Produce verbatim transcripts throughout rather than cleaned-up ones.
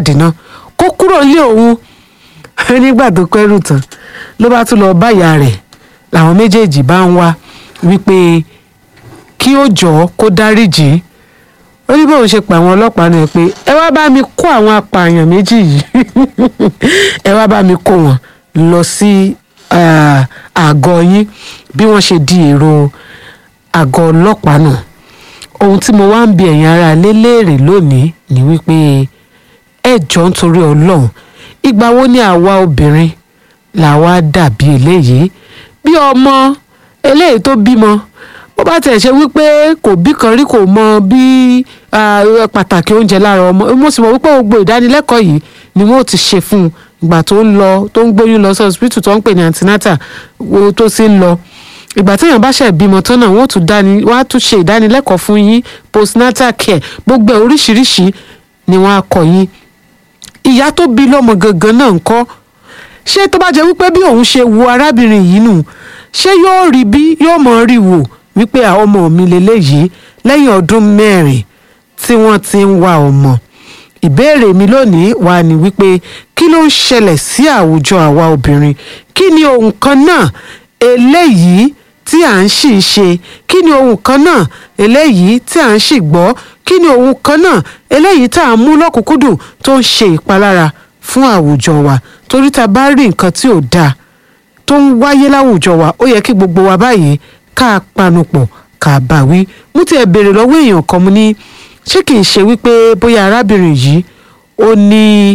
jáde náà kó kúrò nílé òun nígbà tó kẹ́rù tán ló bá tún lọ bá ìyá rẹ̀ làwọn méjèèjì bá ń wá wípé kí ó jọ̀ọ́ kó dáríjì ó ní bóun ṣe pa àwọn ọlọ́pàá náà pé ẹ wá bá mi kó àwọn apààyàn méjì yìí ẹ wá bá mi kó wọn lọ sí àgọ́ yín bí wọ́n ṣe di èrò àgọ́ ọlọ́pàá náà. Ohun tí mo wá ń bi ẹ̀yin ará ilé léèrè lónìí ni wípé ẹ jọ̀ọ́ nítorí Ọlọ́run ìgbà wo ni àwa obìnrin làwa dàbí eléyìí bí ọmọ eléyìí tó bímọ bó bá tẹ̀ ṣe wípé kò bí kan rí kò mọ bí pàtàkì oúnjẹ lára ọmọ mo sì mọ̀ wípé gbogbo ìdánilẹ́kọ̀ọ́ yìí ni wọ́n ti ṣe fún un ìgbà tó ń lọ tó ń gbóyún lọ sí hospital tó ń pè ní antenatal tó sì ń lọ ìgbà téèyàn bá ṣe bímọ tán náà wọ́n tún dání wọ́n á tún ṣe ìdánilẹ́kọ̀ọ́ fún yín postnatal care gbogbo oríṣiríṣi ni wọ́n á kọ́ yín. Ìyá tó bí lọ́mọ gangan náà ń kọ́ ṣé tó bá jẹ́ wípé bí òun ṣe wo arábìnrin yìí nù ṣé yóò rí bí yóò mọ̀ rí wò wípé àwọn ọmọ mi lélẹ́yìí lẹ́yìn ọdún mẹ́rin tí wọ́n ti ń wá ọmọ. Ìbéèrè mi lónìí wà ní wípé kí ló ń ṣẹlẹ̀ sí àwùjọ àwa obìnrin kí ni ohun kan náà eléyìí tí à ń sì ṣe kí ni ohun kan náà eléyìí tí à ń sì gbọ́ kí ni ohun kan náà eléyìí tá à ń mú lọ́kùnkúndùn tó ń ṣe ìpalára fún àwùjọ wa torí tá a bá rí nǹkan tí ò dáa tó ń wáyé láwùjọ wa ó yẹ kí gbogbo wa báyìí ká panupọ̀ ká bá wí. Mo ti ẹ̀ béèrè lọ́wọ́ èèyàn kan mo ní ṣé kìí ṣe wípé bóyá arábìnrin yìí ó ní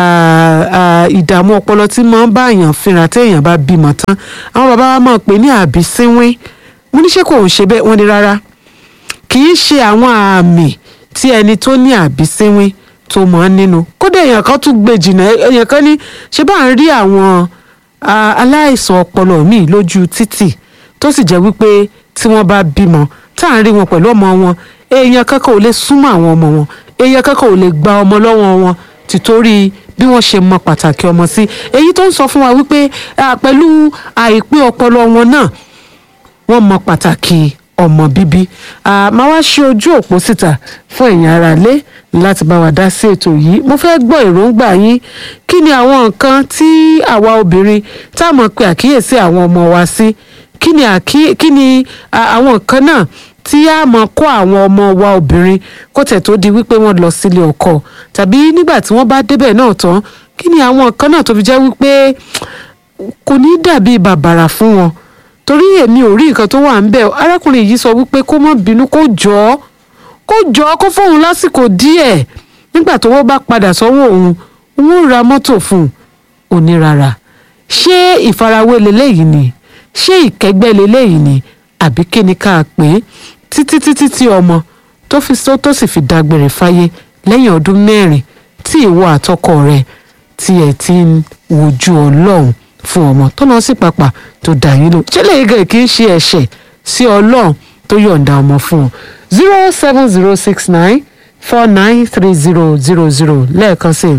ìdààmú ọpọlọ tí máa ń bá èèyàn fínra tí èèyàn bá bímọ tán àwọn bàbá wa máa pè ní àbísínwín mo ní ṣé kò ń ṣe bẹ́ẹ̀ wọ́n ní rárá kìí ṣe àwọn àmì tí ẹni tó ní àbísínwín tó mọ̀ ọ́n nínú kódà èèyàn kan tún gbé jìnnà èèyàn kan ní ṣé bá ń rí àwọn aláìsàn ọpọlọ míì lójú títì tó sì jẹ́ wípé tí wọ́n bá bímọ tá à ń rí wọn pẹ̀lú ọmọ wọn èèyàn kankan ò lè súnmọ́ àwọn ọmọ wọn èèyàn kankan ò lè gba ọmọ lọ́wọ́ wọn tìtorí bí wọ́n ṣe mọ pàtàkì ọmọ sí èyí tó ń sọ fún wa wípé pẹ̀lú àìpé ọpọlọ wọn náà wọ́n mọ pàtàkì ọmọ bíbí. Máa wá ṣe ojú òpó síta fún ẹ̀yin ará ilé láti bá wa dá sí ètò yìí mo fẹ́ gbọ́ èròǹgbà yín kí ni àwọn nǹkan tí àwa obìnrin tá a mọ̀ pé àkíyèsí àwọn ọmọ wa sí kí ni kí ni àwọn nǹkan náà tí a mọ̀ kó àwọn ọmọ wa obìnrin kó tẹ̀ tó di wípé wọ́n lọ sílé ọkọ tàbí nígbà tí wọ́n bá débẹ̀ náà tán kí ni àwọn nǹkan náà tó fi jẹ́ wípé kò ní dàbí bàbàrà fún wọn torí èmi ò rí nǹkan tó wà ń bẹ̀ arákùnrin yìí sọ wípé kó má bínú kó jọ̀ọ́ kó jọ̀ọ́ kó fóun lásìkò díẹ̀ nígbà tó wọ́n bá padà sọ́wọ́ òun òun ra mọ́tò fún un onírara ṣé ìfarawé leléyìí ni ṣé ìkẹ́gbẹ́ leléyìí ni àbí kí ni ká pè é títí títí tí ọmọ tó fi sọ tó sì fi dágbére fáyé lẹ́yìn ọdún mẹ́rin tí ìwọ àtọkọ rẹ̀ tí ẹ ti ń wojú Ọlọ́run fún ọmọ tó lọ sí pàpà tó dà yín lò ṣé lè gẹ̀ kí n ṣe ẹ̀ṣẹ̀ sí Ọlọ́run tó yọ̀ǹda ọmọ fún ọ. zero seven zero six nine four nine three zero zero zero lẹ́ẹ̀kan sí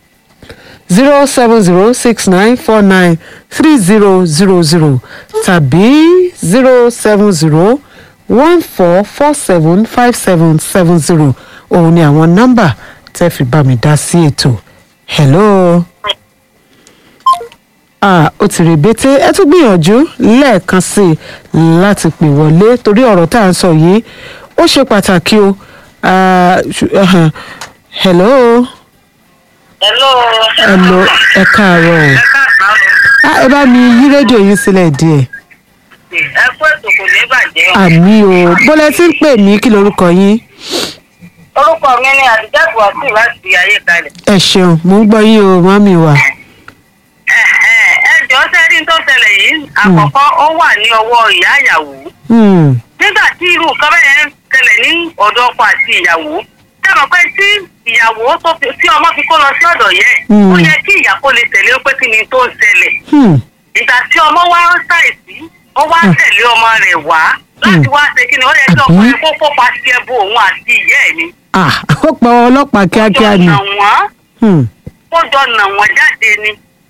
zero seven zero six nine four nine three zero zero zero tàbí zero seven zero one four four seven five seven seven zero òun ni àwọn nọ́mbà tẹ́ fi bá mi dá sí ètò. Hello. Ah, ó ti rí bété ẹ tún gbìyànjú lẹ́ẹ̀kan sí i láti pè wọlé torí ọ̀rọ̀ tá à ń sọ yìí ó ṣe pàtàkì o. Uh, uh, hello. Hello. Hello. Ẹ káàárọ̀. Ẹ káàárọ̀. Ah, ẹ bá mi yí rédíò yín sílẹ̀ díẹ̀. Ẹ kú ètò kò ní bàjẹ́. Àmì o. Bọ́lá tí ń pè mí kí lorúkọ yín? Orúkọ mi ni Àdìjáàbù àti láti ayé kalẹ̀. Ẹ ṣeun, mò ń gbọ́ yín o, màmí wa. Ẹ jọ̀ọ́ sẹ́rí tó ṣẹlẹ̀ yìí, àkọ́kọ́ ó wà ní ọwọ́ ìyá ìyàwó. Nígbà tí irú nǹkan bẹ́ẹ̀ ń ṣẹlẹ̀ ní ọ̀dọ̀ ọkọ àti ìyàwó, tẹ́lọ̀ pé tí ìyàwó tí ọmọ fi kó lọ sí ọ̀dọ̀ yẹ, ó yẹ kí ìyá kó lè tẹ̀lé pé kí ni tó ń ṣẹlẹ̀. Ìgbà tí ọmọ wá ń ṣàìsí, ó wá tẹ̀lé ọmọ rẹ̀ wá láti wá ṣe kí ni ó yẹ kí ọkọ rẹ̀ kó kópa sí ẹbú òun àti ìyá ẹ̀ ni. Ó pa ọlọ́pàá kíákíá ni. Ó jọ nà wọ́n jáde ni.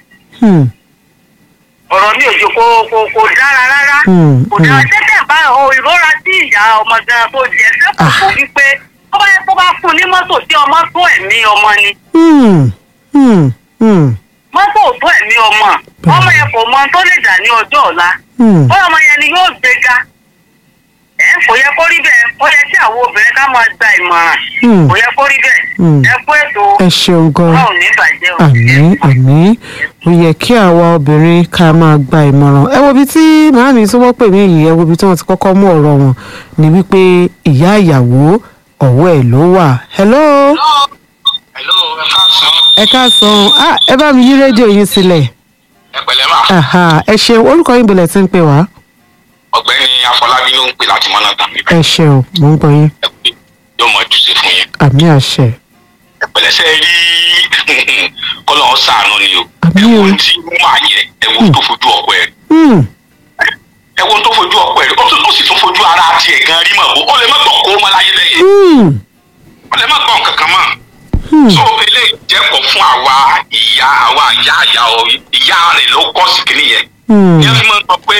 Ọ̀rọ̀ mi ò jò kó kó kó dára rárá. Kò dára tẹ́tẹ̀ bá ìrora tí ìyá ọmọ gan tó jẹ sẹ́kọ̀ọ́ kò wípé tó bá yẹ kó bá fún un ní mọ́tò tí ọmọ tó ẹ̀mí ọmọ ni. Hmm, hmm, hmm. mọ́tò tó ẹ̀mí ọmọ ọmọ yẹn kò mọ tó lè dà ní ọjọ́ ọ̀la. Hmm. bóyá ọmọ yẹn ni yóò gbéga. ẹ kò yẹ kó rí bẹ́ẹ̀ kó yẹ kí àwọn obìnrin ká máa gba ìmọ̀ràn. Hmm. kò yẹ kó rí bẹ́ẹ̀. Hmm. ẹ kú ètò ẹ ṣeun gan. ọlọ́run ní ìbàjẹ́ o. àmín àmín ó yẹ kí àwa obìnrin ká máa gba ìmọ̀ràn. ẹ wo ibi tí màámi tí wọ́n pè mí yìí, ẹ wo ibi tí wọ́n ti kọ́kọ́ mú ọ̀rọ̀ wọn ni wípé ìyá ìyàwó ọ̀wọ́ ẹ̀ ló wà. hello. hello ẹ káàsán. ẹ káàsán. ah ẹ bá mi yí rédíò yín sílẹ̀. ẹ pẹ̀lẹ́ mà. Aha, ẹ ṣeun. orúkọ yín bọ̀lẹ̀ tí ń pè wá. ọ̀gbẹ́ni Afọlábí ló ń pè láti mọ́nà tàbí ẹ ṣeun mò ń gbọ́ yín. ẹ pé yóò mọ ojúṣe fún yín. àmì àṣẹ. ẹ pẹ̀lẹ́ sẹ́ rí kọ́lọ́ ṣàánú ni o. Àmín ẹ o. wo tí wọ́n máa yẹ ẹ wo tó fojú ọkọ ẹ̀ Hmm, ẹ wo tó fojú ọkọ ẹ̀ ó tún- ó sì tún fojú ara tiẹ̀ gan rí mọ̀ bó ó lè má gbọ́ kó mọ́ láyé lẹ́yìn hmm, ó lè má gbọ́ nǹkan kan mọ́. hmm. so eléyìí jẹ́kọ̀ fún àwa ìyá àwa ìyá ìyá ọ ìyá rẹ̀ ló kọ́ sí kìnìún yẹn. Hmm. ní ẹni máa ń sọ pé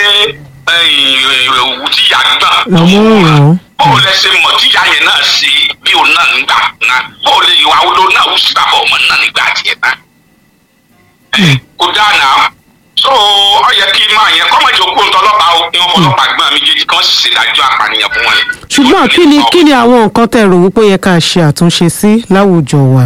òwú tí ìyá gbà Àmọ́ ọ̀rọ̀. báwo lẹ ṣe mọ̀ tí ìyá yẹn náà ṣe bí òun náà nígbà náà báwo lè ìwà olóró náà wù sí bàbá ọmọ náà nígbà tiẹ̀ náà. kò dáa náà so ọ yẹ kí máa yẹn kọ́mọ̀jì òkú ọ̀tọ̀ ọlọ́pàá o kí wọ́n fọlọ́pàá gbọ́n méjèèjì kí wọ́n sì ṣèdájọ́ apànìyàn fún wọn. ṣùgbọ́n kí ni kí ni àwọn nǹkan tẹ́ rò wípé ó yẹ ká ṣe àtúnṣe sí láwùjọ wa.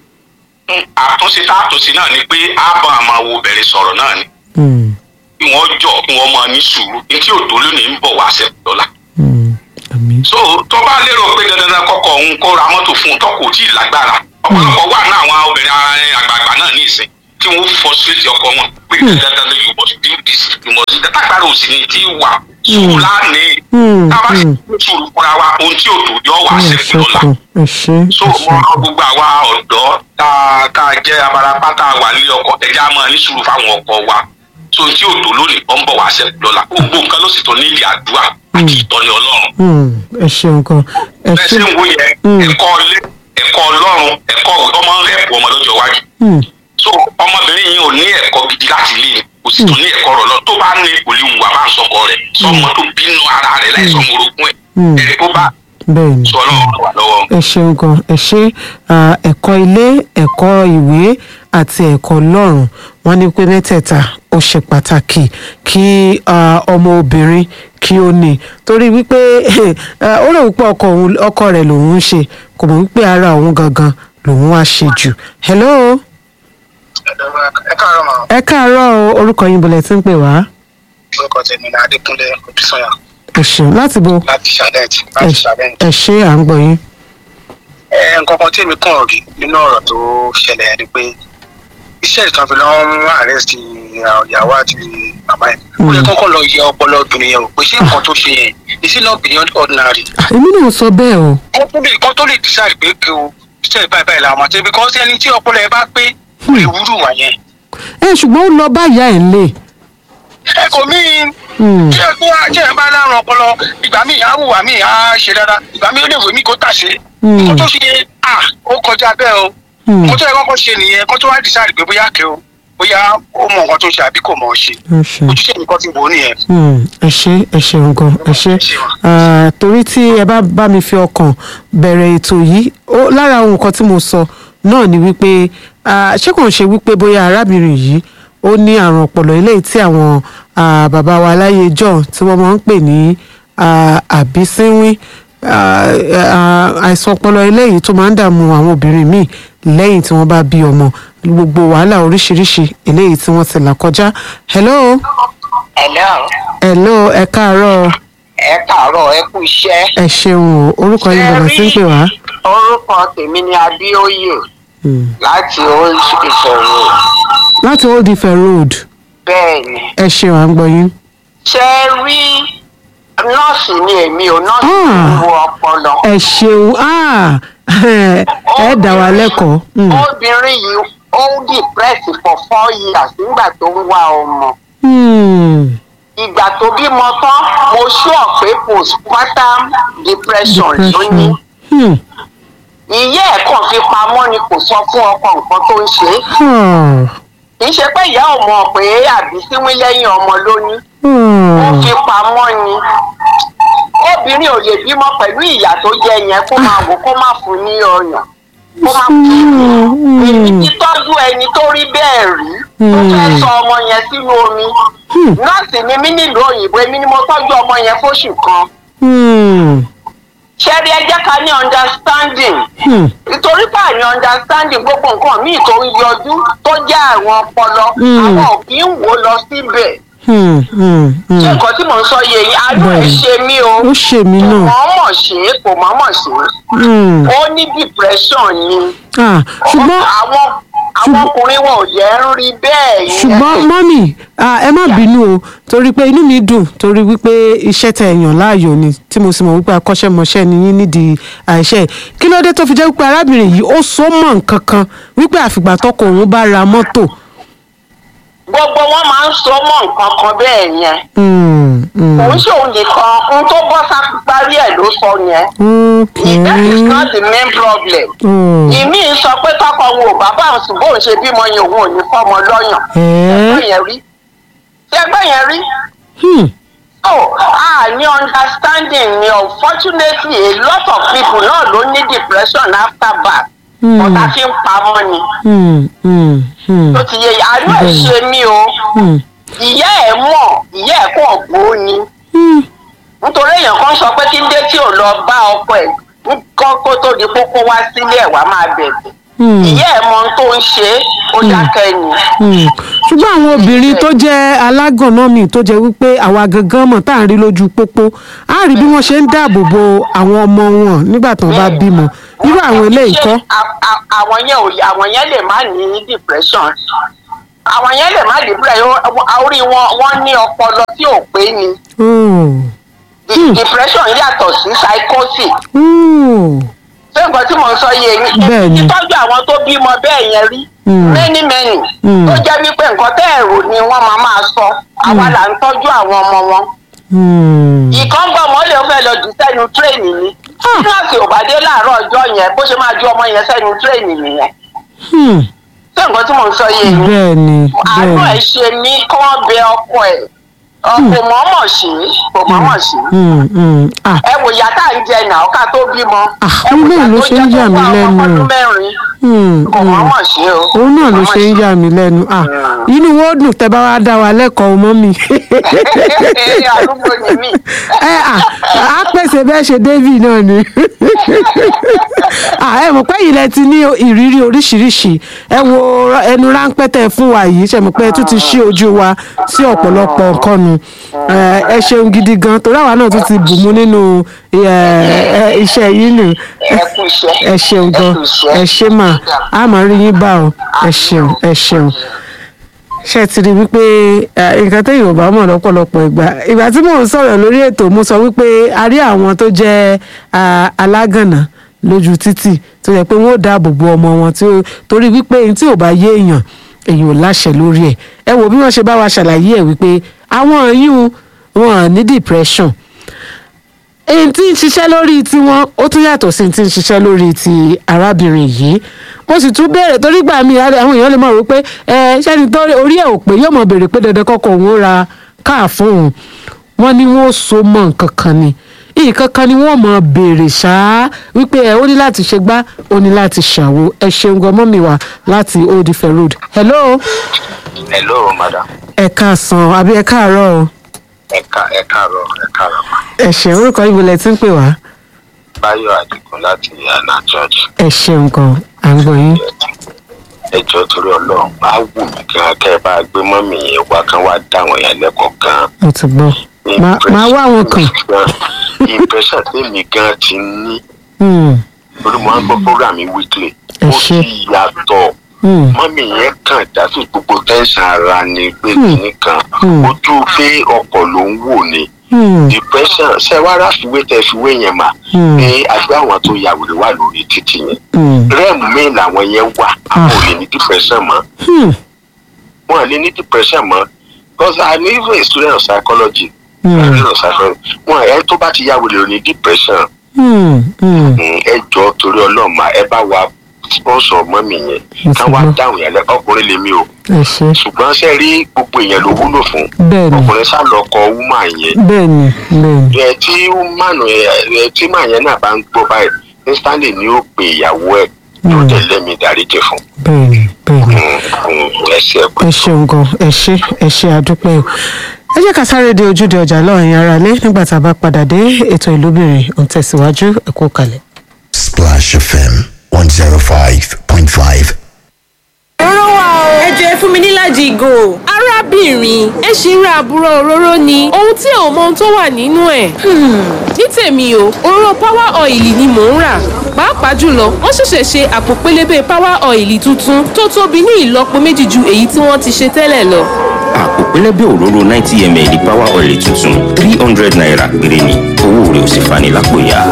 àtúnṣe tá àtúnṣe náà ni pé á bá àmọ́ wo obìnrin sọ̀rọ̀ náà ni Hmm, kí wọ́n jọ kí wọ́n máa ní sùúrù ní tí òtó lónìí ń bọ̀ wá sẹ́kù dọ́là. hmm. àmín. so tó bá lérò pé dandan kọ́kọ́ òun kó ra mọ́tò fún un tó kò tí ì lágbára ọ̀pọ̀lọpọ̀ wà ní àwọn obìnrin àgbààgbà náà ní ìsìn tí wọ́n frustrate ọkọ wọn pé dandan lè you must do this you must do that tágbára òsì ni tí wà sùúrù lánìí Hmm, tábà sì hmm. kú sùúrù fúnra wa ohun tí òtò yọ wá Ẹ sẹ́kù dọ́là. ṣẹ́kù. ẹ ṣé so ẹ mo ṣé. rọ gbogbo àwa ọ̀dọ́ tá a tá a jẹ́ abarapá tá a wà nílé ọkọ ẹja máa ní sùúrù fáwọn ọkọ wa so tí òtò lónìí ó ń bọ̀ wá sẹ́kù dọ́là gbogbo nǹkan ló sì tó nídìí àdúrà àti ìtọ́ni Ọlọ́run. Hmm, ẹ ṣeun gan. ẹ bẹ́ẹ̀ ṣé. ṣe ń wo yẹn Mm. ẹ̀kọ́ ilé ẹ̀kọ́ Ọlọ́run ẹ̀kọ́ ọmọ rẹ̀pù ọmọ lọ́jọ́ iwájú. Hmm, so ọmọbìnrin yìí ò ní ẹ̀kọ́ gidi láti ilé ni kò sì tún ní ẹ̀kọ́ rọ̀ lọ tó bá ní kò lè wùwà bá ń sọkọ rẹ̀ sọmọ tó bínú ara rẹ̀ láì sọmọ orogún ẹ̀ Mm. ẹ̀ tó bá bẹ́ẹ̀ ni. sọ Ọlọ́run wà lọ́wọ́. ẹ ṣeun gan. ẹ ṣé. Ah, ẹ̀kọ́ ilé ẹ̀kọ́ ìwé àti ẹ̀kọ́ lọ́rùn wọ́n ní pé mẹ́tẹ̀ẹ̀ta ó ṣe pàtàkì kí ah, ọmọ obìnrin kí ó ní torí wípé ah, ó rò wípé ọkọ òun- ọkọ rẹ̀ lòun ń ṣe kò mọ̀ wípé ara òun gangan lòun wá ṣe jù. hello. ẹ káàárọ̀ mọ́ ẹ káàárọ̀ o, orúkọ yín bọ̀lẹ̀ tí ń pè wá. orúkọ tèmi ní Adékúnlé Òbísọ̀yà ẹ ṣeun láti bo. láti ṣàdẹ́ǹtì ẹ ẹ ṣé à ń gbọ́ yín. ẹ nǹkan kan tí èmi kàn rí nínú ọ̀rọ̀ tó ṣẹlẹ̀ ni pé iṣẹ́ ìtàn fi lọ́n àrẹ́sì ìyàwó àti bàbá ẹ̀ ó yẹ kọ́kọ́ lọ yẹ ọpọlọ obìnrin yẹn o pé ṣé nǹkan tó ṣe yẹn is it not beyond ordinary. èmi náà sọ bẹ́ẹ̀ o. kọ́ tó lè kọ́ tó lè decide pé kí o iṣẹ́ ìbáyìí báyìí làwọn àti because ẹni tí ọpọlọ ẹ bá pé kò lè wúrù wà yẹn. ẹ ṣùgbọ́n ó lọ báyà ẹ̀ ń lè. ẹ kò mí Hmm. tí ẹ kó tí ẹ bá lárùn ọpọlọ ìgbà míì á wùwà míì á ṣe dáadáa ìgbà míì ó lè wò mí kó tàṣe. Hmm. kó tó ṣe à ó kọjá bẹ́ẹ̀ o Hmm. kó tó yẹ kọ́kọ́ ṣe nìyẹn kó tó wá decide pé bóyá kẹ́ o bóyá ó mọ nǹkan tó ṣe àbí kò mọ̀ ọ́ ṣe ẹ ṣé. ojúṣe nǹkan ti wò ó nìyẹn. Hmm, ẹ ṣé ẹ ṣeun gan ẹ ṣé. Ah, torí tí ẹ bá bá mi fi ọkàn bẹ̀rẹ̀ ètò yìí ó lára àwọn nǹkan tí mo sọ náà ni wípé ah, ṣé kò ń ṣe wípé bóyá arábìnrin yìí ó ní àrùn ọpọlọ eléyìí tí àwọn ah, bàbá wa láyé john tí wọ́n máa ń pè ní ah, àbísínwín ah, ah, àìsàn ọpọlọ eléyìí tó máa ń dààmú àwọn obìnrin míì lẹ́yìn tí wọ́n bá bí ọmọ gbogbo wàhálà oríṣiríṣi eléyìí tí wọ́n ti là kọjá. hello. hello hello ẹ káàárọ̀. ẹ káàárọ̀ ẹ kú iṣẹ́. ẹ ṣeun o orúkọ yín bọ̀dọ̀ sí ń pè wá. orúkọ tèmi ni Abíóyè Hmm. láti Old Ife Road. láti Old Ife Road. bẹ́ẹ̀ ni ẹ ṣeun à ń gbọ́ yín. ṣe rí nọ́ọ̀sì ni èmi ò nọ́ọ̀sì Ah. tó ń wo ọpọlọ. ẹ ṣeun ah, ẹ dá wa lẹ́kọ̀ọ́. Hmm. obìnrin yìí ó ń depressed for four years nígbà tó ń wá ọmọ. Hmm. ìgbà tó bímọ tán mo sure pé postpartum depression ló ní. Hmm. ìyá ẹ̀ kàn fi pamọ́ ni kò sọ fún ọkọ nǹkan tó ń ṣe é. Ah. kì í ṣe pé ìyá ò mọ̀ pé àbísínwín lẹ́yìn ọmọ ló ní. ó Hmm. fi pamọ́ ni. obìnrin ò lè bímọ pẹ̀lú ìyà tó jẹ yẹn kó máa wò kó má fún ní ọyàn kó má fún ní èmi ti tọ́jú ẹni tó rí bẹ́ẹ̀ rí tó fẹ́ sọ ọmọ yẹn sínú omi nọ́ọ̀sì ni mí nílùú òyìnbó èmi ni mo tọ́jú ọmọ yẹn fóṣù kan ṣẹ́rí ẹ jẹ́ ká ní understanding nítorí pé àní understanding gbogbo nǹkan míì tó ń yọjú tó jẹ́ àrùn ọpọlọ àwọn ò kì í wò lọ síbẹ̀ ṣé nǹkan tí mò ń sọ yé yín àánú ẹ̀ ṣe mí o ó ṣe mí náà kò mọ̀ọ́mọ̀ ṣe é kò mọ̀ọ́mọ̀ ṣe é ó ní depression ni ṣùgbọ́n àwọn àwọn ọkùnrin wọn ò yẹ ń rí bẹ́ẹ̀ yẹn. ṣùgbọ́n mọ́mì ẹ má bínú o torí pé inú mi dùn torí wípé iṣẹ́ tẹ èèyàn láàyò ni tí mo sì mọ̀ wípé akọ́ṣẹ́mọṣẹ́ ni yín nídìí àìṣe kí ló dé tó fi jẹ́ wípé arábìnrin yìí ó so mọ́ nǹkan kan wípé àfìgbà tọkọ òun bá ra mọ́tò. gbogbo wọn máa ń so mọ́ nǹkan kan bẹ́ẹ̀ yẹn. òun ṣòun nìkan ohun tó bọ́ sáparí ẹ̀ ló sọ yẹn. that is not the main problem. ìmí sọ pé tọkọ òun ò bàbá òun sùn bóun ṣe bímọ yẹn òun ò ní fọmọ lọ́yàn. ẹgbẹ́ yẹn rí. ẹgbẹ́ yẹn rí. so a ní understanding ni unfortunately a lot of people náà ló ní depression after birth. ọ̀tá fi ń pamọ́ ni. tó ti yẹ àánú ẹ̀ ṣe mí o. ìyá ẹ̀ mọ̀ ìyá ẹ̀ kò gbó ni. nítorí èèyàn kan sọ pé kí n dé tí ò lọ bá ọkọ ẹ̀ kó tó di kókó wá sílé ẹ̀ wá máa bẹ̀bẹ̀. ìyá ẹ̀ mọ ohun tó ń ṣe ó dákẹ́ ni. ṣùgbọ́n àwọn obìnrin tó jẹ́ alágànná mi tó jẹ́ wípé àwa gangan mọ̀ tá à ń rí lójú pópó á rí bí wọ́n ṣe ń dáàbò bo àwọn ọmọ wọn nígbà tó ń bá bímọ irú àwọn eléyìí kọ́. àwọn yẹn ò àwọn yẹn lè má ní depression àwọn yẹn lè má depression orí wọn wọn ní ọpọlọ tí ò pé ni. depression yàtọ̀ sí psychosis. ṣé nǹkan tí mò ń sọ yé yín ìtọ́jú àwọn tó bímọ bẹ́ẹ̀ yẹn rí many many tó jẹ́ wípé nǹkan tẹ́ ẹ̀rù ni wọ́n máa máa sọ àwa là ń tọ́jú àwọn ọmọ wọn. ìkan gbọ́ ọmọ lè fẹ́ lọ jù sẹ́nu tírèènì ni kíláàsì ò bá dé láàárọ̀ ọjọ́ yẹn bó ṣe máa ju ọmọ yẹn sẹ́nu tírèènì nìyẹn. ṣé nǹkan tí mò ń sọ yé yín àánú ẹ̀ ṣe mí kí wọ́n bẹ ọkọ ẹ̀ kò mọ̀ọ́mọ̀ sí kò mọ̀ọ́mọ̀ sí. ẹ wò ìyá tá à ń jẹ náà ká tó bímọ. ẹ wò ìyá tó jẹ́ tó bá ọmọ ọdún mẹ́rin. kò mọ̀ọ́mọ̀ sí o. òun náà ló ṣe ń yà mí lẹ́nu. inú wo dùn tẹ́ bá wá dá wa lẹ́kọ̀ọ́ mọ́ mi. àdúgbò ni mí. ẹ à pèsè bẹ́ẹ̀ ṣe david náà ni. ẹ mọ̀ pé ilẹ̀ ti ní ìrírí oríṣiríṣi ẹ wo ẹnu ráńpẹ́ tẹ̀ fún wa yìí ṣe mọ̀ pé ẹ tún ti ṣí ojú wa sí ọ̀pọ̀lọpọ̀ nǹkan nu ẹ ṣeun gidi gan torí àwa náà tún ti bù mú nínú iṣẹ́ yìí nù ẹ ṣeun gan ẹ ṣe mà á máa rí yín bá ọ ẹ ṣeun ẹ ṣeun ṣe ti rí wípé nǹkan tẹ́yìn ò bá mọ̀ lọ́pọ̀lọpọ̀ ìgbà ìgbà tí mò ń sọ̀rọ̀ lórí ètò mo sọ wípé a rí àwọn tó jẹ́ alágànná lójú títì tó yẹ pé wọ́n ò dáàbò bo ọmọ wọn torí wípé tí ò bá yé èèyàn èèyàn ò láṣẹ lórí ẹ̀ ẹ wò bí wọ́n ṣe bá wa ṣàlàyé ẹ̀ wípé àwọn yìí wọn ní depression èyí tí ń ṣiṣẹ́ lórí tiwọn ó tún yàtọ̀ sí ti ń ṣiṣẹ́ lórí ti arábìnrin yìí mo sì tún béèrè torí gbà mí àwọn èèyàn lè mọ̀ wípé ẹ ṣẹ́ni tó orí ẹ̀ ò pé yóò mọ̀ béèrè pé dandan kọ́kọ́ òun ó ra káà fún òun wọ́n ní wọ́n so mọ́ nǹkan kan ni nǹkan kan ni wọ́n mọ̀ béèrè ṣáá wípé ẹ ó ní láti ṣe gbá ó ní láti ṣàwo ẹ ṣeun gan mọ́ mi wá láti Old Ife Road. hello. hello madam. ẹ káàsán àbí ẹ káàárọ̀ o. ẹ ká ẹ káàárọ̀ ẹ káàárọ̀. ẹ ṣeun orúkọ ibo lẹ ti ń pè wá. Báyọ̀ Àdìgún láti Yana Church. ẹ ṣeun gan à ń gbọ́ yín. ẹ jọ̀ọ́ torí Ọlọ́run á wù mí gan kẹ́ ẹ bá gbé mọ́mì yẹn wá kán wá dá àwọn yẹn lẹ́kọ̀ọ́ gan. mo ti gbọ́ máa wá àwọn kan. impression tèmi gan ti ní. olú mo máa ń gbọ́ program weekly. ó ti yàtọ̀. mọ́mì yẹn kàn dásù gbogbo tẹ́sán ara ni pé kìíní kan ojú pé ọkọ̀ ló ń wò ni. depression ṣe wá ráfiwé tẹ fiwé yẹn mà pé àgbẹ̀ àwọn tó ya wèrè wà lórí títì yẹn rẹ́ẹ̀mù mi làwọn yẹn wà àwọn ò lè ní depression mọ́ wọn ò lè ní depression mọ́ because I am even a student of psychology wọn ẹ tó bá ti ya wèrè ní depression ẹ jọ torí Ọlọ́run mà ẹ bá wa sponsor mọ́mì yẹn ká wá dáhùn yẹn lẹ ọkùnrin lèmi o ṣùgbọ́n ṣe rí gbogbo èèyàn ló wúlò fún ọkùnrin sá lọ kọ woman yẹn bẹ́ẹ̀ni bẹ́ẹ̀ni ẹ tí woman ẹ tí màá yẹn náà bá ń gbọ́ báyìí instantly ni ó pe ìyàwó ẹ yóò tẹ̀lé mi dáríjì fún. bẹ́ẹ̀ni bẹ́ẹ̀ni ẹ ṣe ẹ ṣeun gan ẹ ṣe ẹ ṣe àdúpẹ́ o ẹ jẹ́ ká sáré de ojúde ọjà lọ́ọ̀yìn ara lé nígbà tá a bá padà dé ètò ìlúbìnrin òun tẹ̀síwájú ẹ kú kalẹ̀. Splash F M one zero five point five. òróró wa o. ẹ jẹ́ fún mi níláàjì ìgò. arábìnrin ẹ ṣì ń ra àbúrò òróró ni ohun tí ò mọ ohun tó wà nínú ẹ̀. ní tèmi o òróró power oil ni mò ń rà pàápàá jùlọ wọ́n ṣẹ̀ṣẹ̀ ṣe àpò pélébé power oil tuntun tó tóbi ní ìlọ́po méjì ju èyí tí wọ́n ti ṣe tẹ́lẹ̀ lọ. àpò pélébé òróró ninety ml power oil tuntun three hundred naira péré ni owó rẹ̀ ò sì fani lápò ya.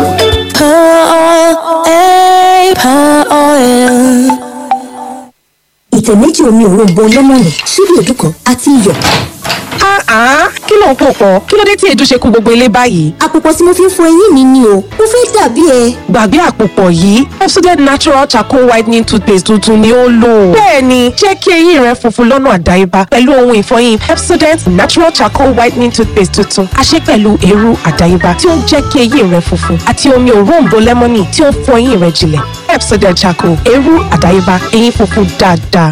ìtẹ̀ méjì omi òróǹbó lẹ́mọ̀nì ṣíbí èédú kan àti iyọ̀. kí ló ń pò pọ̀ kí ló dé tí èédú ṣe kún gbogbo ilé báyìí. àpòpọ̀ tí mo fi ń fọ eyín mi ni o mo fẹ́ dàbí ẹ. gbàgbé àpòpọ̀ yìí Pepsodent natural charcoal whitening toothpaste tuntun ni ó lò. bẹ́ẹ̀ni jẹ́ kí eyín rẹ funfun lọ́nà àdáyébá pẹ̀lú ohun ìfọyín Pepsodent natural charcoal whitening toothpaste tuntun a ṣe pẹ̀lú eérú àdáyébá tí ó ń jẹ́ kí eyín rẹ funfun àti omi òróǹbó lẹ́mọ́nì tí ó ń fọ eyín rẹ jinlẹ̀. Pepsodent charcoal eérú àdáyébá eyín funfun dáadáa.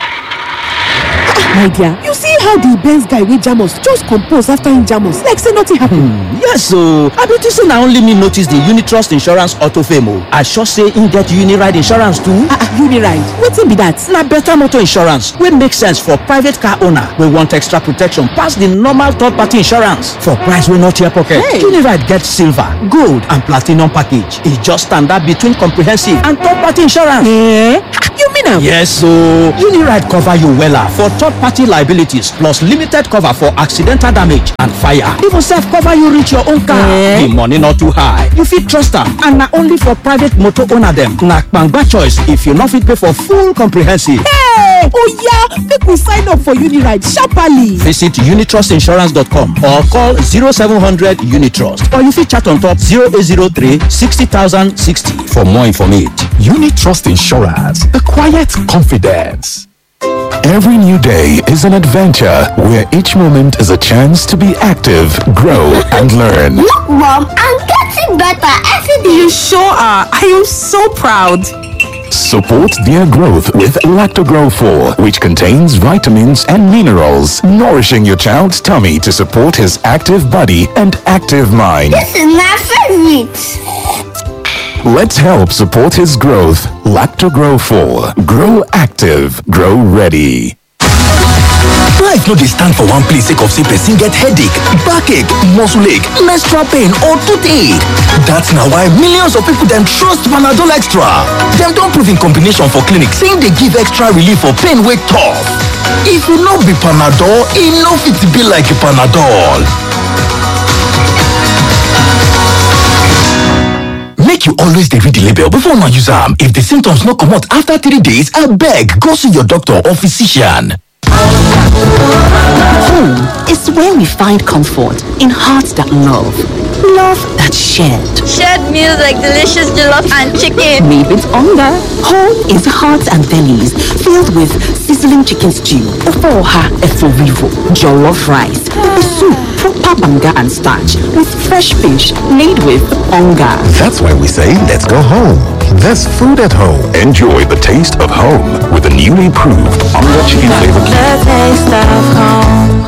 My dear, you see how the Benz guy wey jam us just compose after him jam us like say nothing happen. Hmm, yes o, I be think say na only me notice the Unitrust Insurance Auto Fame o. I sure say im get Uniride Insurance too. Ah, uh, Uniride, wetin be that? Na better motor insurance wey make sense for private car owner wey want extra protection pass the normal third-party insurance for price wey no tear pocket. Hey. Uniride get silver, gold and platinum package. E just standard between comprehensive and third-party insurance. Eh? You mean am? Yes o, Uniride cover you wella for third-party liabilities plus limited cover for accidental damage and fire. Even self cover you reach your own car. Eh? The money not too high. You fit trust am and na only for private motor owner dem. Na kpangba choice if you no fit pay for full comprehensive. Hey! Oh yeah, make we sign up for Uniride sharply. Visit unitrust insurance dot com or call zero seven hundred Unitrust or you fit chat on top zero eight zero three sixty thousand sixty for more information. Unitrust Insurance, the quiet confidence. Every new day is an adventure where each moment is a chance to be active, grow, and learn. Look, Mom, I'm getting better every day. You sure are. I am so proud. Support their growth with Lactogrow four, which contains vitamins and minerals, nourishing your child's tummy to support his active body and active mind. This is my favorite. Let's help support his growth. Lactogrow four. Grow active. Grow ready. Life no dey stand for one place sake of say person get headache, backache, muscle ache, menstrual pain or toothache. That's na why millions of people dem trust Panadol Extra. Dem don prove in combination for clinic say e dey give extra relief for pain wey tough. If e no be Panadol, e no fit be like Panadol. Make you always dey read the label before una use am. If the symptoms no comot after three days, abeg go see your doctor or physician. Home is where we find comfort in hearts that love, love that's shared. Shared meals like delicious jollof and chicken. Made with hunger. Home is hearts and bellies filled with sizzling chicken stew, ofoha eforivo, jollof rice, pepper soup, proper banga and starch with fresh fish made with hunger. That's why we say let's go home. There's food at home. Enjoy the taste of home with the newly proved Onga Chicken Flavor Cube. The taste of home.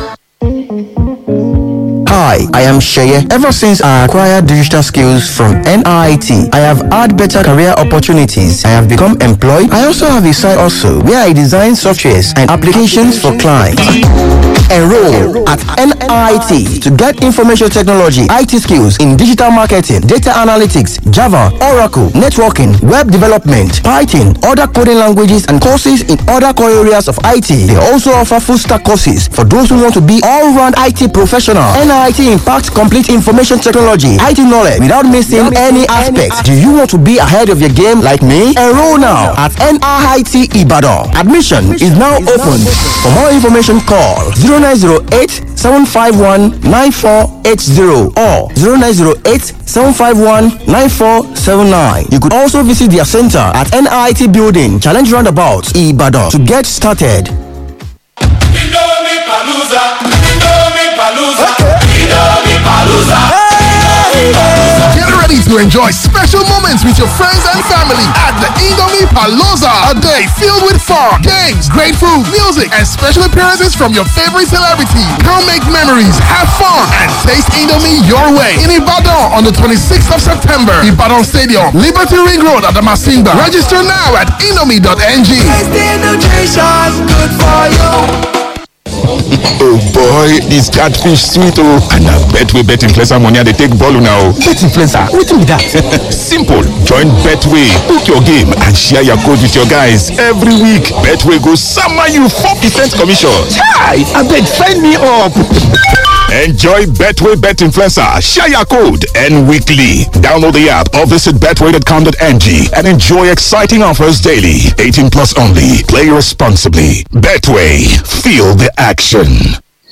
Hi, I am Sheye. Ever since I acquired digital skills from N I T, I have had better career opportunities. I have become employed. I also have a side also where I design softwares and applications for clients. Enroll at N I T to get information technology, I T skills in digital marketing, data analytics, Java, Oracle, networking, web development, Python, other coding languages, and courses in other core areas of I T. They also offer full stack courses for those who want to be all-round I T professional. N I T T impacts complete information technology, I T knowledge without missing any aspect. Do you want to be ahead of your game like me? Enroll now at N I T Ibadan. Admission is now open. For more information, call zero nine zero eight seven five one nine four eight zero or zero nine zero eight seven five one nine four seven nine. You could also visit their center at N I T Building, Challenge Roundabout, Ibadan to get started. Indomie Palooza, Indomie Palooza, Indomie Palooza. Get ready to enjoy special moments with your friends and family at the Indomie Palooza. A day filled with fun, games, great food, music, and special appearances from your favorite celebrities. Come make memories, have fun, and taste Indomie your way. In Ibadan on the twenty-sixth of September, Ibadan Stadium, Liberty Ring Road at the Masimba. Register now at indomie dot n g. Good for you. Oh boy, this catfish sweet oh. And I bet we bet influencer money they take ball now. Bet influencer, what do that? Simple. Join Betway, book your game and share your code with your guys every week. Betway goes summer you four percent commission. Hi, I bet sign me up. Enjoy Betway Bet Influencer, share your code, and weekly. Download the app or visit betway dot com dot n g and enjoy exciting offers daily. eighteen plus only. Play responsibly. Betway, feel the action.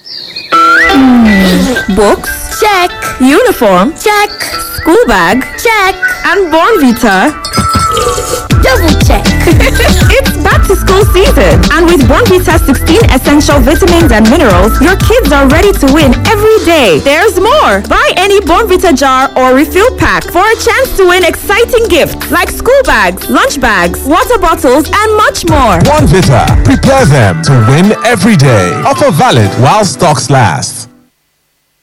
Books? Check. Uniform? Check. School bag? Check. And Bornvita? Double check. It's back to school season, and with Bornvita sixteen essential vitamins and minerals, your kids are ready to win every day. There's more. Buy any Bornvita jar or refill pack for a chance to win exciting gifts like school bags, lunch bags, water bottles, and much more. Bornvita, prepare them to win every day. Offer valid while stocks last.